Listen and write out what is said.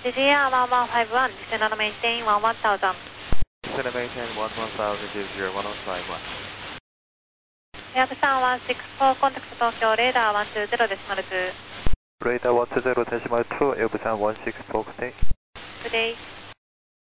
CCR 1151, descend and maintain 11000. Descend and maintain 11000, give 01051. Air Busan 164, contact Tokyo, radar 120.2. Radar 120.2, Air Busan 164, good day. Good day.